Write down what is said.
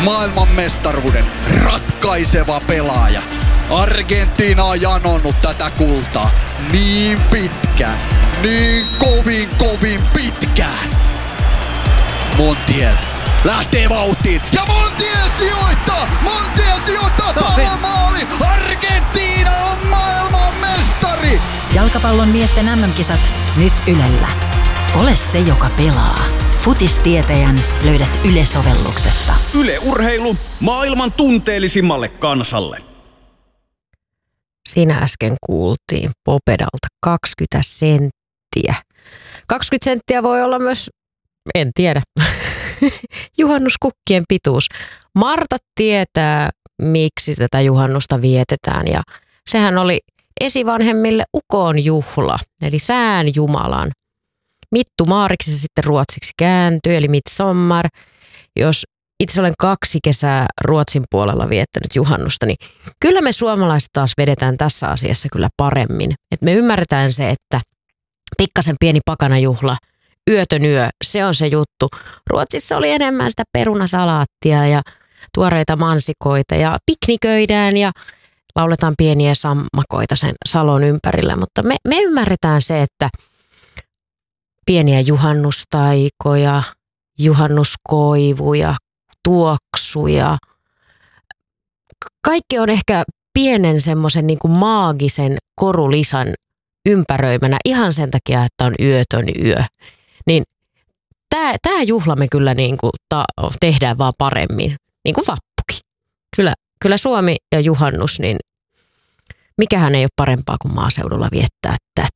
maailmanmestaruuden ratkaiseva pelaaja. Argentiina on janonnut tätä kultaa niin pitkään, niin kovin pitkään. Montiel lähtee vauhtiin ja Montiel sijoittaa pallon maaliin. Argentiina on maailmanmestari. Jalkapallon miesten MM-kisat nyt Ylellä. Ole se, joka pelaa. Futistietäjän löydät Yle-sovelluksesta. Yle Urheilu maailman tunteellisimmalle kansalle. Siinä äsken kuultiin Popedalta 20 senttiä. 20 senttiä voi olla myös, en tiedä, juhannuskukkien pituus. Marta tietää, miksi tätä juhannusta vietetään, ja sehän oli esivanhemmille ukon juhla, eli sään jumalan. Mittu Maariksi se sitten ruotsiksi kääntyy, eli midsommar. Jos itse olen 2 kesää Ruotsin puolella viettänyt juhannusta, niin kyllä me suomalaiset taas vedetään tässä asiassa kyllä paremmin. Et me ymmärretään se, että pikkasen pieni pakanajuhla, yötön yö, se on se juttu. Ruotsissa oli enemmän sitä perunasalaattia ja tuoreita mansikoita ja pikniköidään ja lauletaan pieniä sammakoita sen salon ympärillä. Mutta me ymmärretään se, että pieniä juhannustaikoja, juhannuskoivuja, tuoksuja. Kaikki on ehkä pienen semmoisen niin kuin maagisen korulisan ympäröimänä ihan sen takia, että on yötön yö. Niin tämä juhla me kyllä niin kuin tehdään vaan paremmin, niin kuin vappukin. Kyllä Suomi ja juhannus, niin mikähän ei ole parempaa kuin maaseudulla viettää